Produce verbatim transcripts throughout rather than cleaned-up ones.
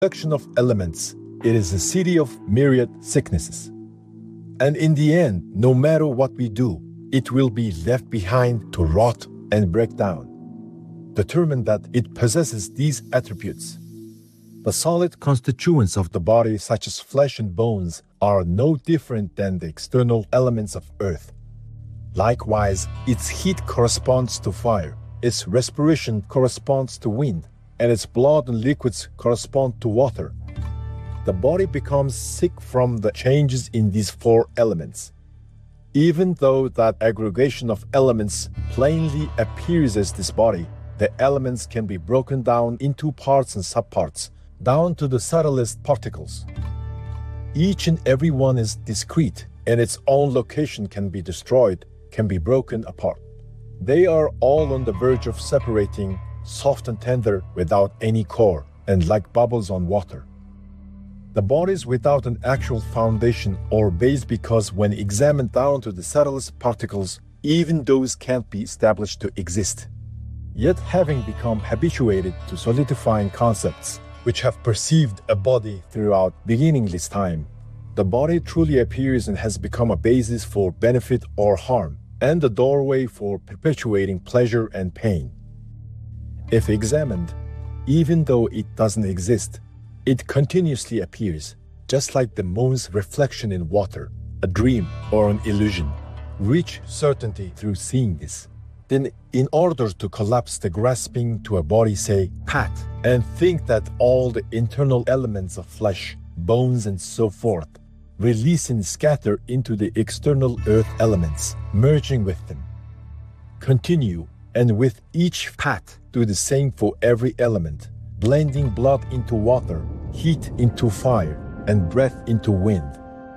collection of elements. It is a city of myriad sicknesses. And in the end, no matter what we do, it will be left behind to rot and break down. Determined that it possesses these attributes. The solid constituents of the body, such as flesh and bones, are no different than the external elements of earth. Likewise, its heat corresponds to fire, its respiration corresponds to wind, and its blood and liquids correspond to water. The body becomes sick from the changes in these four elements. Even though that aggregation of elements plainly appears as this body, the elements can be broken down into parts and subparts, down to the subtlest particles. Each and every one is discrete, and its own location can be destroyed, can be broken apart. They are all on the verge of separating, soft and tender without any core, and like bubbles on water. The body is without an actual foundation or base because when examined down to the subtlest particles, even those can't be established to exist. Yet having become habituated to solidifying concepts, which have perceived a body throughout beginningless time, the body truly appears and has become a basis for benefit or harm, and a doorway for perpetuating pleasure and pain. If examined, even though it doesn't exist, it continuously appears, just like the moon's reflection in water, a dream or an illusion. Reach certainty through seeing this. Then, in order to collapse the grasping to a body, say, pat, and think that all the internal elements of flesh, bones, and so forth release and scatter into the external earth elements, merging with them. Continue, and with each pat, do the same for every element, blending blood into water, heat into fire, and breath into wind.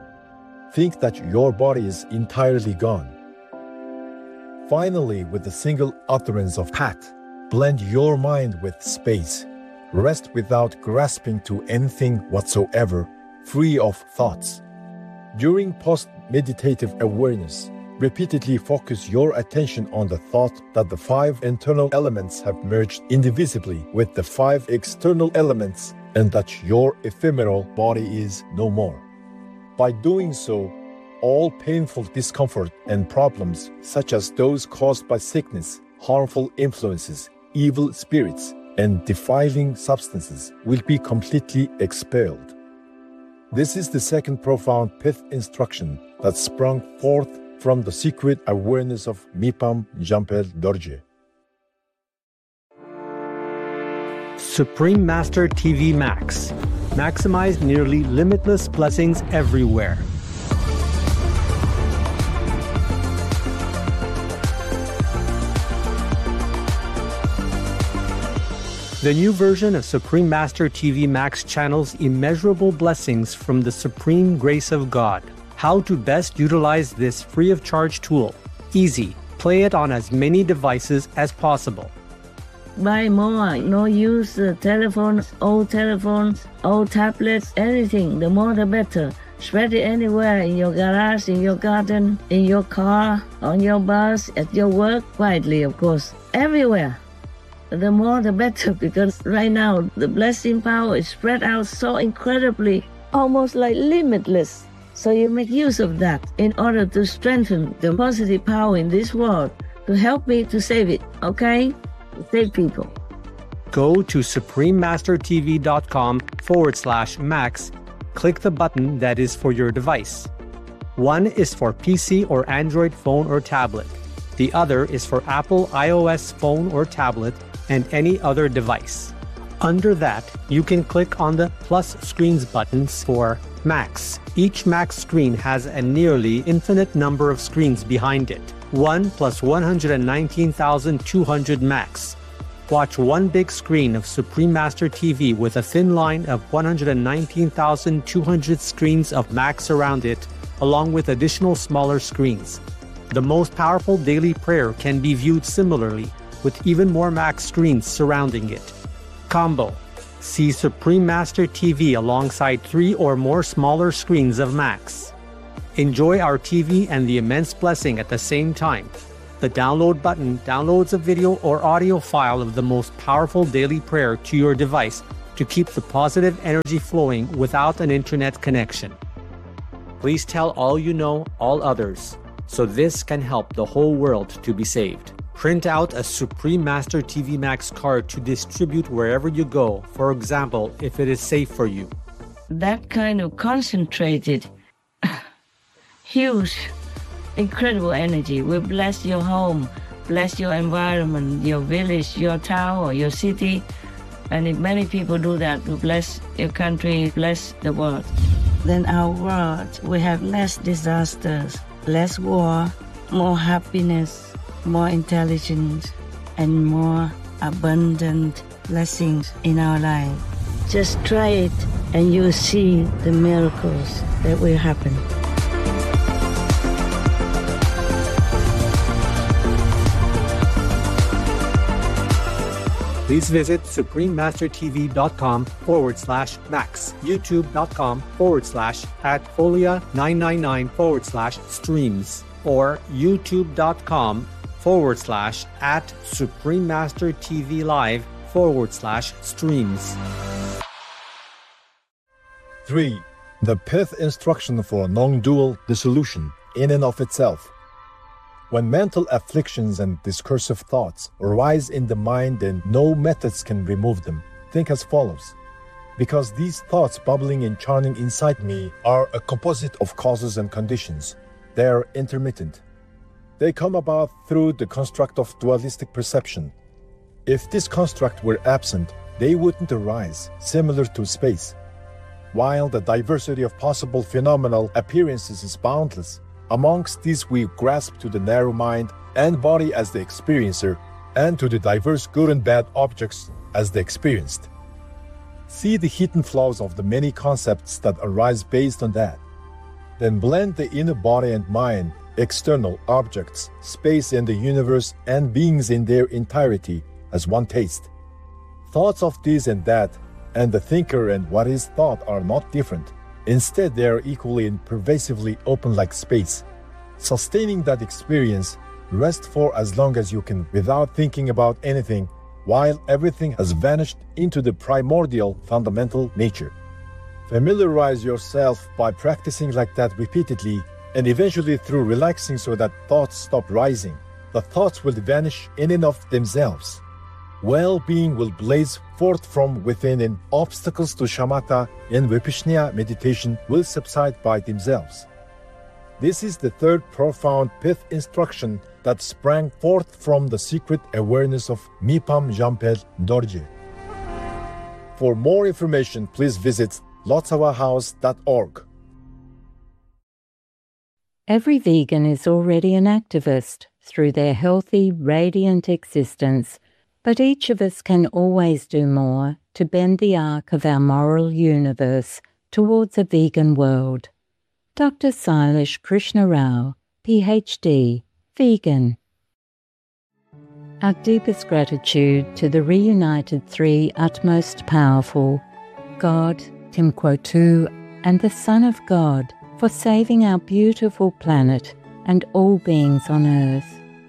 Think that your body is entirely gone. Finally, with a single utterance of pat, blend your mind with space. Rest without grasping to anything whatsoever, free of thoughts. During post-meditative awareness, repeatedly focus your attention on the thought that the five internal elements have merged indivisibly with the five external elements and that your ephemeral body is no more. By doing so, all painful discomfort and problems, such as those caused by sickness, harmful influences, evil spirits, and defiling substances, will be completely expelled. This is the second profound fifth instruction that sprung forth from the secret awareness of Mipam Jean-Paul Dorje. Supreme Master T V Max. Maximize nearly limitless blessings everywhere. The new version of Supreme Master T V Max channels immeasurable blessings from the supreme grace of God. How to best utilize this free of charge tool. Easy. Play it on as many devices as possible. Buy more, no use uh, telephones, old telephones, old tablets, anything, the more the better. Spread it anywhere, in your garage, in your garden, in your car, on your bus, at your work, quietly of course, everywhere. The more the better, because right now the blessing power is spread out so incredibly, almost like limitless. So you make use of that in order to strengthen the positive power in this world, to help me to save it, okay? Save people. Go to suprememastertv.com forward slash max. Click the button that is for your device. One is for P C or Android phone or tablet. The other is for Apple iOS phone or tablet and any other device. Under that, you can click on the plus screens buttons for Max. Each Max screen has a nearly infinite number of screens behind it. one plus one hundred nineteen thousand two hundred Max. Watch one big screen of Supreme Master T V with a thin line of one hundred nineteen thousand two hundred screens of Max around it, along with additional smaller screens. The most powerful daily prayer can be viewed similarly, with even more Max screens surrounding it. Combo. See Supreme Master T V alongside three or more smaller screens of Max. Enjoy our T V and the immense blessing at the same time. The download button downloads a video or audio file of the most powerful daily prayer to your device to keep the positive energy flowing without an internet connection. Please tell all you know, all others, so this can help the whole world to be saved. Print out a Supreme Master T V Max card to distribute wherever you go, for example, if it is safe for you. That kind of concentrated, huge, incredible energy will bless your home, bless your environment, your village, your town, or your city. And if many people do that, will bless your country, bless the world. Then our world will have less disasters, less war, more happiness, more intelligence, and more abundant blessings in our life. Just try it and you'll see the miracles that will happen. Please visit suprememastertv.com forward slash max, youtube.com forward slash at folia999 forward slash streams, or youtube.com forward slash at suprememastertvlive forward slash streams. three. The fifth instruction for non-dual dissolution in and of itself. When mental afflictions and discursive thoughts arise in the mind and no methods can remove them, think as follows. Because these thoughts bubbling and churning inside me are a composite of causes and conditions. They are intermittent. They come about through the construct of dualistic perception. If this construct were absent, they wouldn't arise, similar to space. While the diversity of possible phenomenal appearances is boundless, amongst these we grasp to the narrow mind and body as the experiencer, and to the diverse good and bad objects as the experienced. See the hidden flaws of the many concepts that arise based on that. Then blend the inner body and mind, external objects, space and the universe, and beings in their entirety as one taste. Thoughts of this and that, and the thinker and what is thought are not different. Instead, they are equally and pervasively open like space. Sustaining that experience, rest for as long as you can without thinking about anything, while everything has vanished into the primordial fundamental nature. Familiarize yourself by practicing like that repeatedly, and eventually through relaxing so that thoughts stop rising. The thoughts will vanish in and of themselves. Well-being will blaze forth from within, and obstacles to shamatha and vipassana meditation will subside by themselves. This is the third profound fifth instruction that sprang forth from the secret awareness of Mipam Jean-Paul Dorje. For more information, please visit lotsawa house dot org. Every vegan is already an activist through their healthy, radiant existence. But each of us can always do more to bend the arc of our moral universe towards a vegan world. Doctor Sailesh Krishna Rao, P H D, vegan. Our deepest gratitude to the reunited three utmost powerful, God, Timquotu, and the Son of God, for saving our beautiful planet and all beings on earth.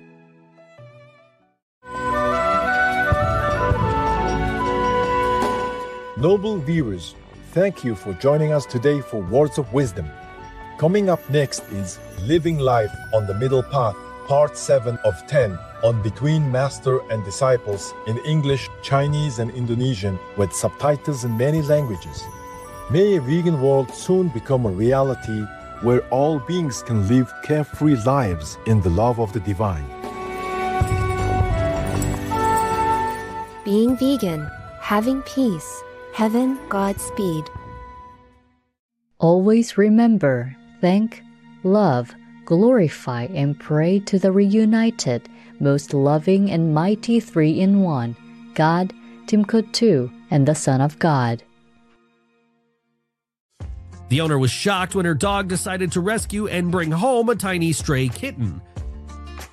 Noble viewers, thank you for joining us today for Words of Wisdom. Coming up next is Living Life on the Middle Path, Part seven of ten, on Between Master and Disciples in English, Chinese, and Indonesian, with subtitles in many languages. May a vegan world soon become a reality where all beings can live carefree lives in the love of the divine. Being vegan, having peace. Heaven, Godspeed. Always remember, thank, love, glorify, and pray to the reunited, most loving and mighty three-in-one, God, Timquotu, and the Son of God. The owner was shocked when her dog decided to rescue and bring home a tiny stray kitten.